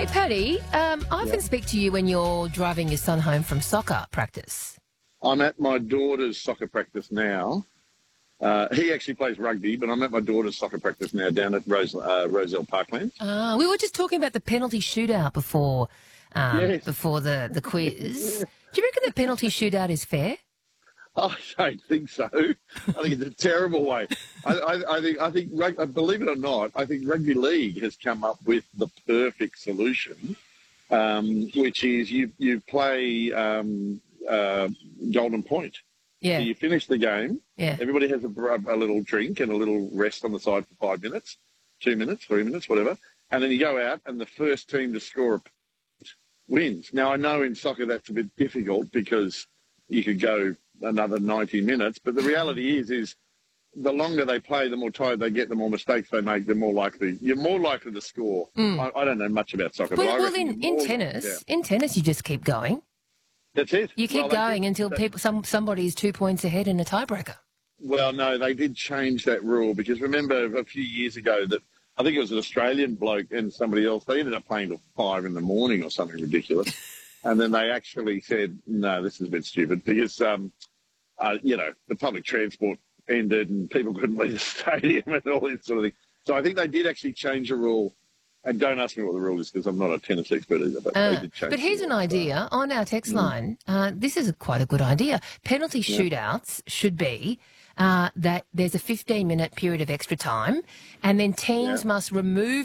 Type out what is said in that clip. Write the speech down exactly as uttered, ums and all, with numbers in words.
Hey, Paddy, um, I often Yeah. speak to you when you're driving your son home from soccer practice. I'm at my daughter's soccer practice now. Uh, he actually plays rugby, but I'm at my daughter's soccer practice now down at Rose, uh, Roselle Parkland. Uh, we were just talking about the penalty shootout before um, Yes. before the, the quiz. Do you reckon the penalty shootout is fair? I don't think so. I think it's a terrible way. I, I, I think, I think, rug- uh, believe it or not, I think rugby league has come up with the perfect solution, um, which is you you play um, uh, golden point. Yeah. So you finish the game. Yeah. Everybody has a, a little drink and a little rest on the side for five minutes, two minutes, three minutes, whatever. And then you go out and the first team to score a point wins. Now, I know in soccer that's a bit difficult because you could go another ninety minutes. But the reality is, is the longer they play, the more tired they get, the more mistakes they make, the more likely, you're more likely to score. Mm. I, I don't know much about soccer, but Well, I well reckon in, you're in more- tennis, yeah. in tennis, you just keep going. That's it. You keep Well, they going did- until they- people, some somebody's two points ahead in a tiebreaker. Well, no, they did change that rule because remember a few years ago that I think it was an Australian bloke and somebody else, they ended up playing till five in the morning or something ridiculous. And then they actually said, no, this is a bit stupid because, um, uh, you know, the public transport ended and people couldn't leave the stadium and all this sort of thing. So I think they did actually change the rule. And don't ask me what the rule is because I'm not a tennis expert either. But, Uh, they did change but here's the an rule. idea on our text Mm. line. Uh, this is a, quite a good idea. Penalty Yeah. shootouts should be uh, that there's a fifteen minute period of extra time, and then teams Yeah. must remove